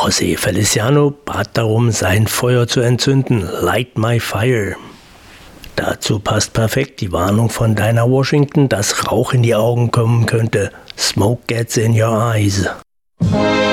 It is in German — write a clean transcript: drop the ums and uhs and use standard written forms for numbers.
José Feliciano bat darum, sein Feuer zu entzünden. Light my fire. Dazu passt perfekt die Warnung von Dinah Washington, dass Rauch in die Augen kommen könnte. Smoke gets in your eyes.